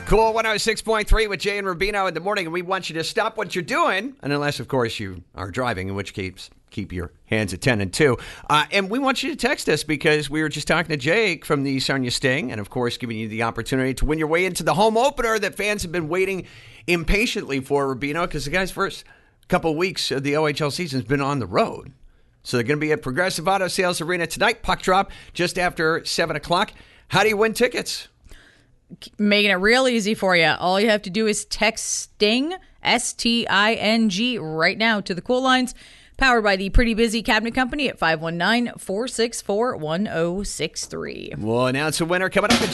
Cool 106.3 with Jay and Rubino in the morning, and we want you to stop what you're doing, and unless, of course, you are driving, in which case, keep your hands at 10 and 2. And we want you to text us because we were just talking to Jake from the Sarnia Sting, and, of course, giving you the opportunity to win your way into the home opener that fans have been waiting impatiently for, Rubino, because the guy's first couple of weeks of the OHL season has been on the road. So they're going to be at Progressive Auto Sales Arena tonight, puck drop just after 7 o'clock. How do you win tickets? Making it real easy for you. All you have to do is text STING, S-T-I-N-G, right now to the Cool Lines, powered by the Pretty Busy Cabinet Company at 519-464-1063. We'll announce a winner coming up in